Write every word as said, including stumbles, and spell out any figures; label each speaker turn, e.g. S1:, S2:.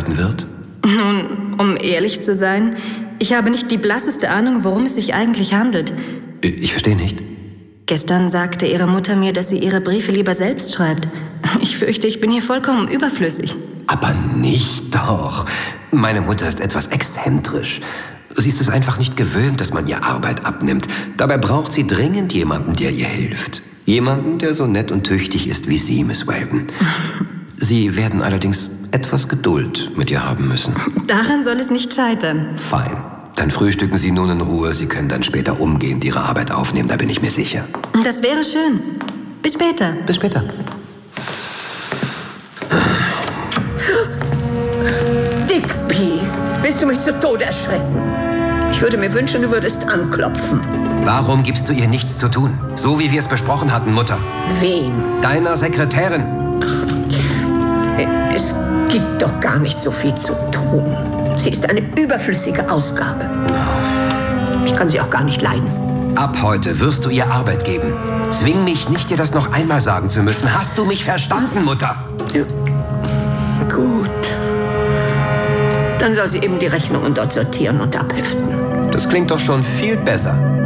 S1: arbeiten wird?
S2: Nun, um ehrlich zu sein, ich habe nicht die blasseste Ahnung, worum es sich eigentlich handelt.
S1: Ich verstehe nicht.
S2: Gestern sagte Ihre Mutter mir, dass sie ihre Briefe lieber selbst schreibt. Ich fürchte, ich bin hier vollkommen überflüssig.
S1: Aber nicht doch. Meine Mutter ist etwas exzentrisch. Sie ist es einfach nicht gewöhnt, dass man ihr Arbeit abnimmt. Dabei braucht sie dringend jemanden, der ihr hilft. Jemanden, der so nett und tüchtig ist wie Sie, Miss Whalebone. Sie werden allerdings etwas Geduld mit ihr haben müssen.
S2: Daran soll es nicht scheitern.
S1: Fein. Dann frühstücken Sie nun in Ruhe. Sie können dann später umgehend Ihre Arbeit aufnehmen, da bin ich mir sicher.
S2: Das wäre schön. Bis später.
S1: Bis später.
S3: Digby, willst du mich zu Tode erschrecken? Ich würde mir wünschen, du würdest anklopfen.
S1: Warum gibst du ihr nichts zu tun? So wie wir es besprochen hatten, Mutter.
S3: Wem?
S1: Deiner Sekretärin.
S3: Es gibt doch gar nicht so viel zu tun. Sie ist eine überflüssige Ausgabe. Ich kann sie auch gar nicht leiden.
S1: Ab heute wirst du ihr Arbeit geben. Zwing mich nicht, dir das noch einmal sagen zu müssen. Hast du mich verstanden, Mutter?
S3: Ja. Gut. Dann soll sie eben die Rechnungen dort sortieren und abheften.
S1: Das klingt doch schon viel besser.